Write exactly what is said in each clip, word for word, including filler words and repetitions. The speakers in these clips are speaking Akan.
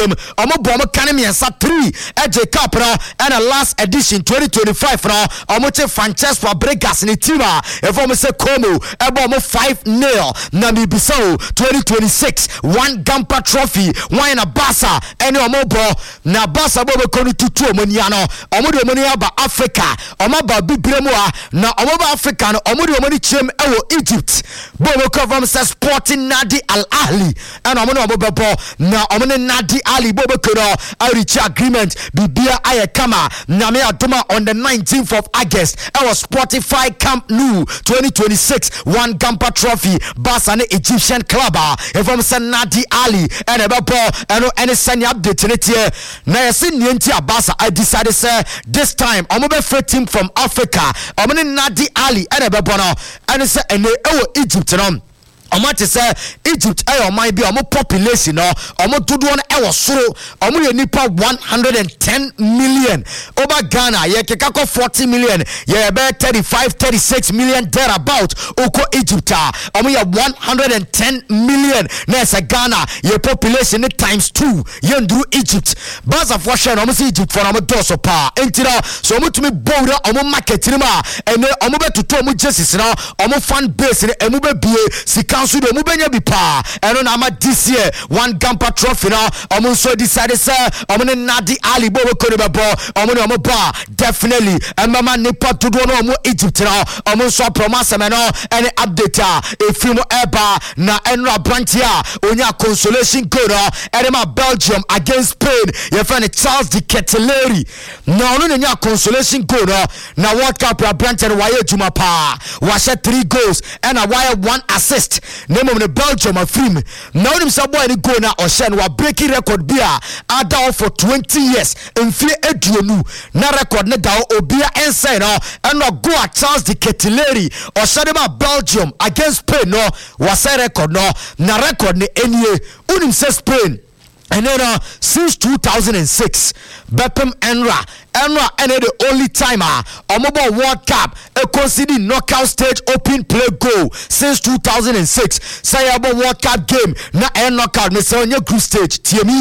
Belgium omo bo mo kan miensa three F A Cup no and a last edition twenty twenty-five no omo che Frances Fabregas ni team a e fo mo se Como e bo mo five nil na mi Bissau twenty twenty-six one Gampa trophy one na Barca ene omo bo na Barca bo be konu tutu omo nia no omo de omo nia ba Africa omo ba bibre mu a na omo ba Africa no omo de omo ni chem e wo Egypt bo mo cover se Sporting Nadi Al Ahli and omo no omo be bo na omo ne Nadi Ali bo be kono a reach agreement bibia aye kama na me adoma on the nineteenth of August e was Spotify Camp Nou twenty twenty-six one Gampa trophy Barca ne Egyptian club e from se Nadi Ali and e be bo eno any send update ne tie na yesi nienti a Barca I decided say this time omo be free team from Africa omo ne Nadi Ali and e be bo no and say ene e wo Egypt no omo te say Egypt ayo man bi omo population no omo dodo no e wo soro omo ye nipa one hundred ten million over Ghana ye keka ko forty million ye be thirty-five thirty-six million there about oko Egypt omo ye one hundred ten million na say Ghana ye population times two ye nduru Egypt baza for share omo say Egypt for omo do so pa entira so omo tumi bowra omo market ni ma ene omo be tutu omo jerseys no omo fan base ni emu be bie sika so do mu benya bi pa eno na ma this year one Gampa trophy no omo so decided say omo ne Nadi Ali bo ko ne bebo omo ne omo ba definitely emama nipa todo no omo Egypt no omo so promise me no any update a efimo eba na enra branch a onya consolation goal no edema Belgium against Spain ye friend Charles de Ketelaere na ono nya consolation goal no na World Cup branch and why juma pa wa share three goals and a wire one assist name of the Belgium of film now him say boy ni go na Oshen wa breaking record bia ada for twenty years in fear eduonu na record na da obia inside no and no go at Charles de Ketelaere Oshen Belgium against Spain no was a record no na record ni enie unim say Spain and then uh, since two thousand six Bepem Enra Enra and the only timer on mobile World Cup a considered knockout stage open play goal since two thousand six say about World Cup game na a knockout me say on your group stage T M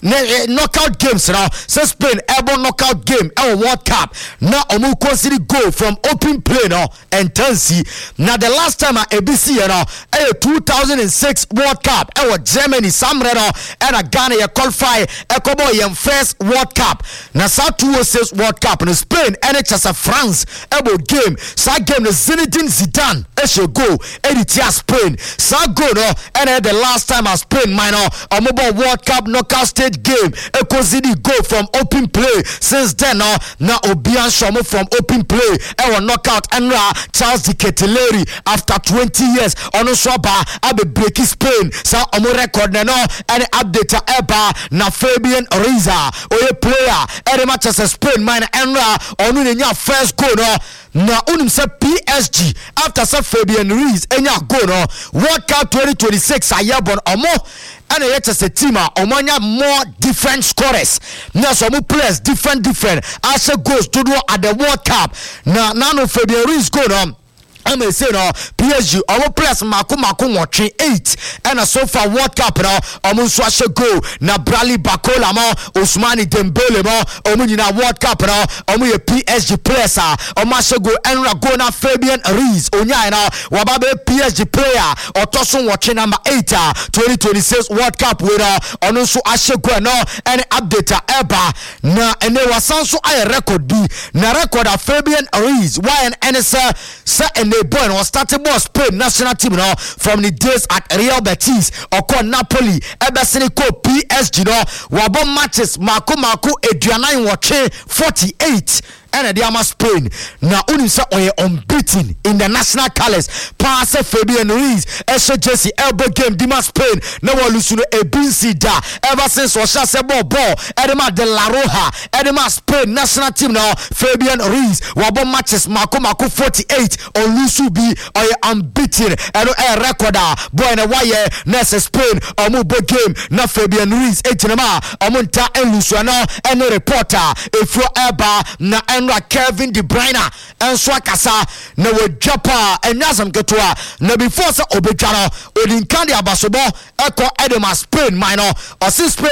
E knockout games now say Spain ever knockout game our World Cup na omu consider goal from open play now and tensi now the last time a B C now a two thousand six World Cup our Germany Samre now and a Ghana ya qualify a kobo yam first World Cup na sa two oh six World Cup in Spain and it's a France able game sa game the Zinedine Zidane e should go editia Spain sa go no and the last time as Spain minor a mobile World Cup knockout stage game e consider go from open play since then no na Obian Shomo from open play e will knockout and Charles de Ketelaere after twenty years on swaba abe break Spain sa omo record no and update eba na Fabian Ruiz oye player e Manchester Spain mine enra onu nya first goal no na unim say P S G after say Fabian Ruiz enya goal no World Cup twenty twenty-six ayabon omo and a Manchester team omanya more different scorers na so mo players different different as goals to do at the World Cup na nano Fabian Ruiz goal no I'm say no P S G our players mako mako watching eight and so far World Cup no omo so ashe go na Bradley Barcola mo Ousmane Dembele mo omo nyina World Cup no omo ye P S G players ah omo ashe go enra go na Fabian Ruiz onya na wababe P S G player otoso watching number eight ah twenty twenty-six World Cup winner ono so ashe go no any update eba na ene wasan so ay record bi na record of Fabian Ruiz why an N S A say the boy was starting more Spain national team now from the days at Real Betis or called Napoli ebesini ko P S G no wabo matches mako mako aduanan watching forty-eight and the ama Spain na unisa oye unbeaten in the national colors pass Fabian Ruiz S J C elbow game Dima Spain no one lose no a binsi da ever since Osha se ball ball Edema de La Roja Edema Spain national team now Fabian Ruiz wabo matches mako mako forty-eight on lusu bi oye unbeaten and a recorder boy na wire nese Spain omu bo game na Fabian Ruiz etinema omunta en lusu no and reporter efro eba na Enra Kevin De Bruyne and Swakasa na we japa and Yazam Ketua na before sa obejano odinkandi abasobo eko Edema Spain minor or Spain